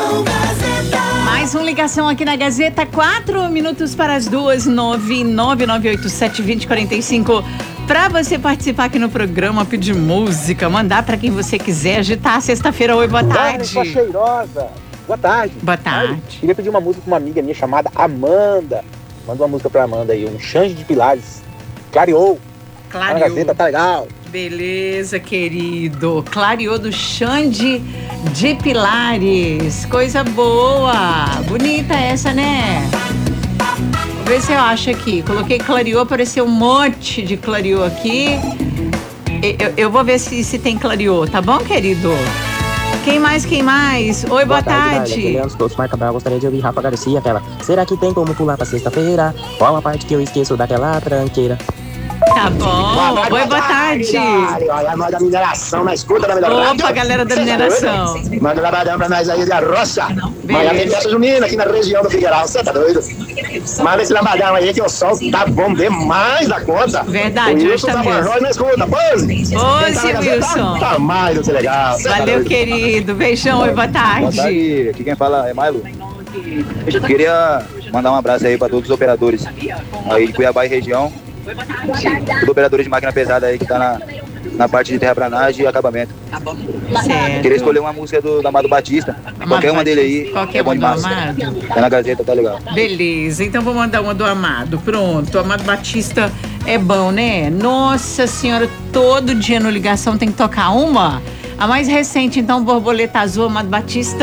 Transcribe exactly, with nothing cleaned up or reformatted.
Mais uma ligação aqui na Gazeta, quatro minutos para as duas, nove nove nove oito sete dois zero quatro cinco. Para você participar aqui no programa, pedir música, mandar para quem você quiser, agitar sexta-feira. Oi, boa tarde. Sua cheirosa. Boa tarde. Boa tarde. Ai, queria pedir uma música para uma amiga minha chamada Amanda. Manda uma música para Amanda aí, um Xande de Pilares. Clareou. Clareou. Tá na Gazeta, tá legal. Beleza, querido. Clareou do Xande de Pilares. Coisa boa. Bonita essa, né? Vou ver se eu acho aqui. Coloquei clareou, apareceu um monte de clareou aqui. Eu, eu vou ver se, se tem clareou, tá bom, querido? Quem mais, quem mais? Oi, boa, boa tarde. tarde. Leandro Tosso, Marca Brau, gostaria de ouvir Rafa Garcia, aquela. Será que tem como pular pra sexta-feira? Qual a parte que eu esqueço daquela tranqueira? Tá bom. Boa tarde, Oi, boa tarde. Olha, nós da mineração, na escuta da mineração. Opa, galera da mineração. Manda um abração pra nós aí de Arrocha. Mas já tem festa junina aqui na região do Figueiral. Você tá doido? Manda esse lambadão aí que o sol tá bom demais da conta. Verdade, hoje tá mesmo. Na escuta, Pose. Pose, Wilson. Tá mais do que legal. Valeu, querido. Beijão, oi, boa tarde. Boa tarde. Aqui quem fala é Mailo. Eu queria mandar um abraço aí pra todos os operadores aí de Cuiabá e região. Os operadores de máquina pesada aí que tá na, na parte de terraplanagem e acabamento. Certo. Queria escolher uma música do, do Amado Batista. Amado qualquer uma dele aí. Qualquer é bom uma do demais. Amado? Tá na Gazeta, tá legal. Beleza, então vou mandar uma do Amado. Pronto, o Amado Batista é bom, né? Nossa senhora, todo dia no Ligação tem que tocar uma. A mais recente, então, Borboleta Azul, Amado Batista.